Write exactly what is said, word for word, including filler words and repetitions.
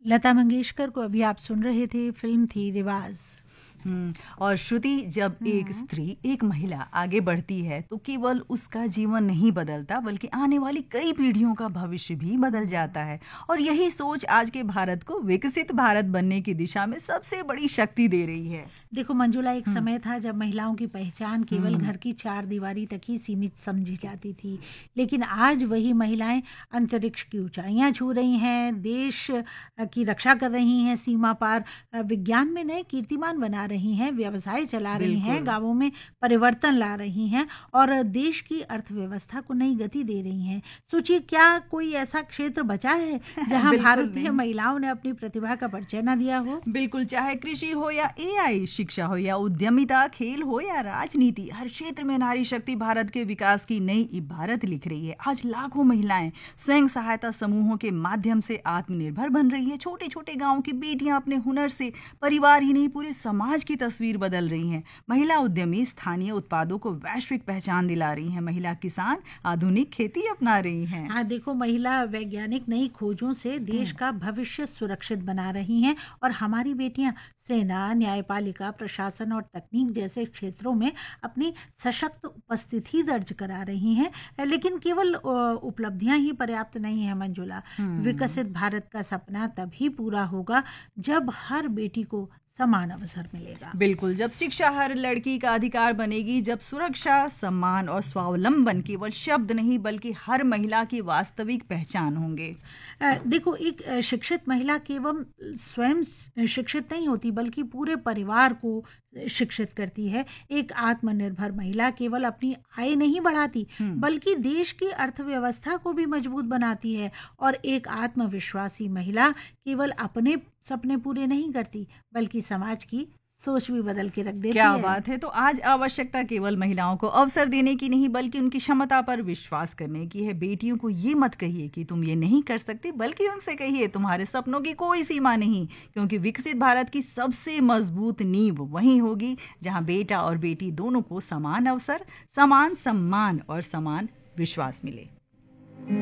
लता मंगेशकर को अभी आप सुन रहे थे, फिल्म थी रिवाज। हम्म और श्रुति, जब एक स्त्री, एक महिला आगे बढ़ती है तो केवल उसका जीवन नहीं बदलता बल्कि आने वाली कई पीढ़ियों का भविष्य भी बदल जाता है। और यही सोच आज के भारत को विकसित भारत बनने की दिशा में सबसे बड़ी शक्ति दे रही है। देखो मंजुला, एक समय था जब महिलाओं की पहचान केवल घर की चार दीवारी तक ही सीमित समझी जाती थी, लेकिन आज वही महिलाएं अंतरिक्ष की ऊंचाइयां छू रही हैं, देश की रक्षा कर रही हैं, सीमा पार विज्ञान में नए कीर्तिमान बना रही हैं, व्यवसाय चला रही हैं, गांवों में परिवर्तन ला रही हैं और देश की अर्थव्यवस्था को नई गति दे रही हैं। सोचिए, क्या कोई ऐसा क्षेत्र बचा है जहां भारतीय महिलाओं ने अपनी प्रतिभा का परिचय न दिया हो? बिल्कुल, चाहे कृषि हो या एआई, शिक्षा हो या उद्यमिता, खेल हो या राजनीति, हर क्षेत्र में नारी शक्ति भारत के विकास की नई इबारत लिख रही है। आज लाखों महिलाएं स्वयं सहायता समूहों के माध्यम से आत्मनिर्भर बन रही है। छोटे छोटे गांव की बेटियां अपने हुनर से परिवार ही नहीं पूरे समाज की तस्वीर बदल रही हैं। महिला उद्यमी स्थानीय उत्पादों को वैश्विक पहचान दिला रही हैं। महिला किसान आधुनिक खेती अपना रही हैं। हाँ देखो, महिला वैज्ञानिक नई खोजों से देश का भविष्य सुरक्षित बना रही हैं और हमारी बेटियां सेना, न्यायपालिका, प्रशासन और तकनीक जैसे क्षेत्रों में अपनी सशक्त उपस्थिति दर्ज करा रही हैं। लेकिन केवल उपलब्धियां ही पर्याप्त नहीं है मंजुला। विकसित भारत का सपना तभी पूरा होगा जब हर बेटी को समान अवसर मिलेगा। बिल्कुल, जब शिक्षा हर लड़की का अधिकार बनेगी, जब सुरक्षा, सम्मान और स्वावलंबन केवल शब्द नहीं बल्कि हर महिला की वास्तविक पहचान होंगे। देखो, एक शिक्षित महिला केवल स्वयं शिक्षित नहीं होती बल्कि पूरे परिवार को शिक्षित करती है। एक आत्मनिर्भर महिला केवल अपनी आय नहीं बढ़ाती बल्कि देश की अर्थव्यवस्था को भी मजबूत बनाती है। और एक आत्मविश्वासी महिला केवल अपने सपने पूरे नहीं करती बल्कि समाज की सोच भी बदल के रख देती क्या है। क्या बात है। तो आज आवश्यकता केवल महिलाओं को अवसर देने की नहीं बल्कि उनकी क्षमता पर विश्वास करने की है। बेटियों को ये मत कहिए कि तुम ये नहीं कर सकती, बल्कि उनसे कहिए तुम्हारे सपनों की कोई सीमा नहीं, क्योंकि विकसित भारत की सबसे मजबूत नींव वहीं होगी जहां बेटा और बेटी दोनों को समान अवसर, समान सम्मान और समान विश्वास मिले।